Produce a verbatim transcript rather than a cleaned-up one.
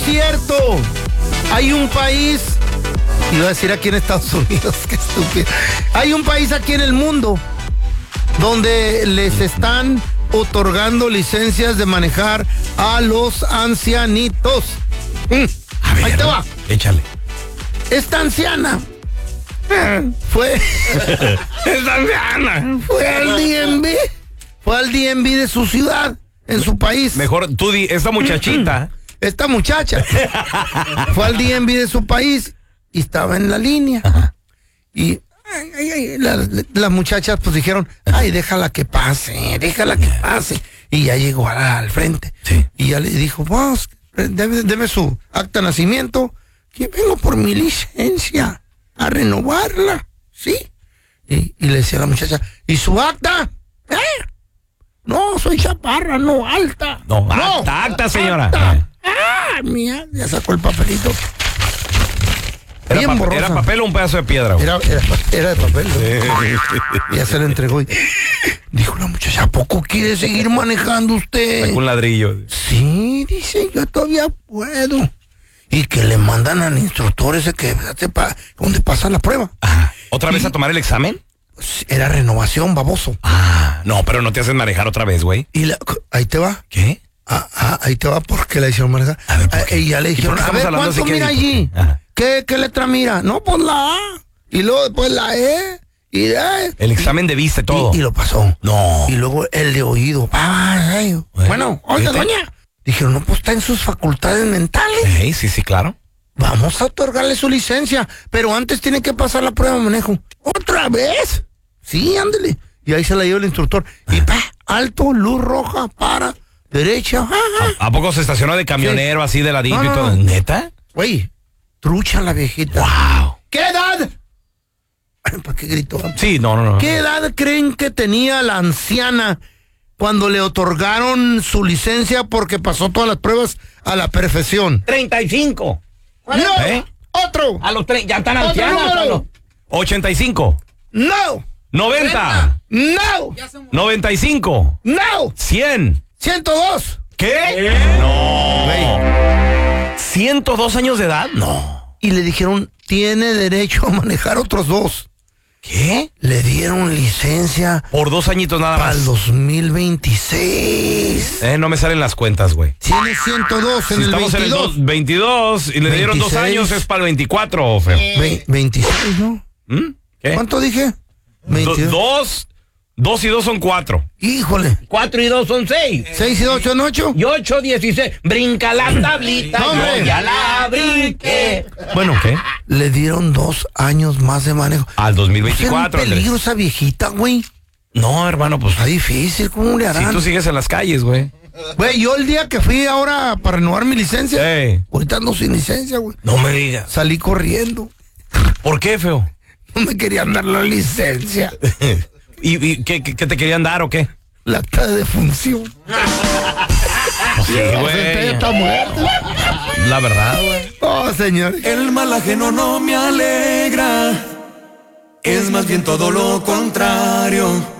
cierto. Hay un país, iba a decir aquí en Estados Unidos, qué estúpido. Hay un país aquí en el mundo donde les están otorgando licencias de manejar a los ancianitos. Mm. A ver, ahí te va. Échale. Esta anciana fue esta anciana fue al D M V, fue al D M V de su ciudad, en su país. Mejor tú di, esta muchachita. Esta muchacha fue al D M V de su país y estaba en la línea. Ajá. Y ay, ay, ay, la, las muchachas pues dijeron, ay, déjala que pase, déjala que pase. Y ya llegó a, al frente. Sí. Y ya le dijo, vos, deme, deme su acta de nacimiento, que vengo por mi licencia a renovarla, ¿sí? Y, y le decía a la muchacha, ¿y su acta? ¿Eh? No, soy chaparra, no alta. No, no acta, acta, señora. Acta. Ah, mía, ya sacó el papelito. ¿Era, Bien papel, borrosa. ¿Era papel o un pedazo de piedra? Güey? Era, era, era de papel. Y ya se lo entregó y dijo la muchacha, ¿a poco quiere seguir manejando usted? Sacó un ladrillo. Sí, dice, yo todavía puedo. Y que le mandan al instructor ese que sepa dónde pasa la prueba. Ah, ¿Otra vez Y- a tomar el examen? Era renovación, baboso. Ah, no, pero no te hacen manejar otra vez, güey. Y la, ahí te va. ¿Qué? Ah, ah, ahí te va porque le hicieron manejar. A ver, ¿por Ah, qué? y ya le ¿Y por dijeron, qué a estamos ver, hablando ¿cuánto así que mira dijo? allí? Ajá. ¿Qué, ¿Qué letra mira? No, pues la A. Y luego después la E. Y E. El examen de vista y todo. Y, y lo pasó. No. Y luego el de oído. Ah, ay, Bueno, bueno, oiga, ¿viste? doña. Dijeron, no, pues está en sus facultades mentales. Ey, sí, sí, claro. Vamos a otorgarle su licencia, pero antes tiene que pasar la prueba de manejo. ¿Otra vez? Sí, ándele. Y ahí se la dio el instructor. Y pa, alto, luz roja, para, derecha. Ajá. ¿A poco se estacionó de camionero así de ladito No, y no, todo? no. ¿Neta? Güey, trucha la viejita. Wow. ¿Qué edad? ¿Para qué gritó? Sí, no, no, no. ¿Qué edad creen que tenía la anciana cuando le otorgaron su licencia porque pasó todas las pruebas a la perfección? treinta y cinco. ¡No! ¿Eh? ¡Otro! A los tres, ya están ¡Otro ancianas. a los- número! ochenta y cinco. ¡No! noventa. ¡No! noventa y cinco. ¡No! cien. ¡ciento dos! ¿Qué? No. ¿ciento dos años de edad? No. Y le dijeron, tiene derecho a manejar otros dos. ¿Qué? Le dieron licencia Por dos añitos nada para el más. dos mil veintiséis. Eh, no me salen las cuentas, güey. Tiene ciento dos en Si el estamos veintidós. en el dos- veintidós y le dieron dos veintiséis. años, es para el veinticuatro, feo. Ve- veintiséis, ¿no? ¿Mm? ¿Qué? ¿Cuánto dije? Do- veintidós. dos, dos y dos son cuatro. Híjole. Cuatro y dos son seis. ¿seis y dos son ocho? Y ocho, dieciséis. Brinca la tablita. No, hombre. Yo ya la brinqué. Bueno, ¿Qué? le dieron dos años más de manejo. Al dos mil Pues era un veinticuatro, Andrés. peligro esa viejita, güey. No, hermano, pues Está difícil, ¿cómo le si harán? tú sigues en las calles, güey. Güey, yo el día que fui ahora para renovar mi licencia, Ey. ahorita ando sin licencia, güey. No me digas. Salí corriendo. ¿Por qué, feo? No me querían dar la licencia. ¿Y, y qué, qué- qué te querían dar o qué? La acta de defunción. Sí, Usted güey. está muerto. La verdad, güey. Oh, señor. El mal ajeno no me alegra, es más bien todo lo contrario.